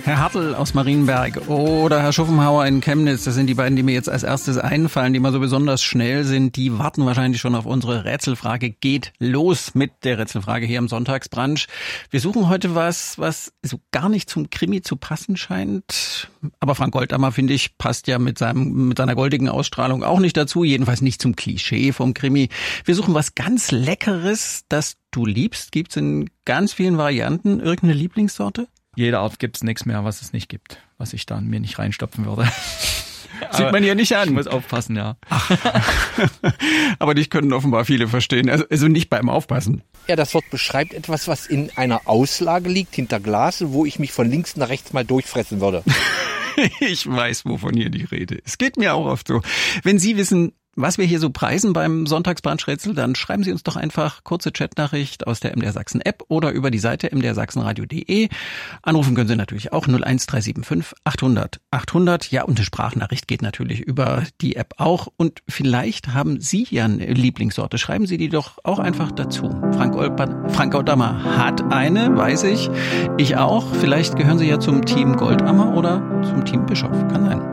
Herr Hartl aus Marienberg oder Herr Schuffenhauer in Chemnitz, das sind die beiden, die mir jetzt als erstes einfallen, die mal so besonders schnell sind. Die warten wahrscheinlich schon auf unsere Rätselfrage. Geht los mit der Rätselfrage hier im Sonntagsbrunch. Wir suchen heute was so gar nicht zum Krimi zu passen scheint. Aber Frank Goldammer, finde ich, passt ja mit seiner goldigen Ausstrahlung auch nicht dazu. Jedenfalls nicht zum Klischee vom Krimi. Wir suchen was ganz Leckeres, das du liebst. Gibt's in ganz vielen Varianten. Irgendeine Lieblingssorte? Jeder Art gibt's nichts mehr, was es nicht gibt, was ich da mir nicht reinstopfen würde. Sieht man hier nicht an. Ich muss aufpassen, ja. Ach. Aber dich können offenbar viele verstehen. Also nicht beim Aufpassen. Ja, das Wort beschreibt etwas, was in einer Auslage liegt, hinter Glas, wo ich mich von links nach rechts mal durchfressen würde. Ich weiß, wovon hier die Rede ist. Es geht mir auch oft so. Wenn Sie wissen, was wir hier so preisen beim Sonntagsbrunch-Rätsel, dann schreiben Sie uns doch einfach kurze Chatnachricht aus der MDR Sachsen App oder über die Seite mdrsachsenradio.de. Anrufen können Sie natürlich auch 01375 800 800. Ja, und eine Sprachnachricht geht natürlich über die App auch. Und vielleicht haben Sie ja eine Lieblingssorte. Schreiben Sie die doch auch einfach dazu. Frank Goldammer hat eine, weiß ich. Ich auch. Vielleicht gehören Sie ja zum Team Goldammer oder zum Team Bischof. Kann sein.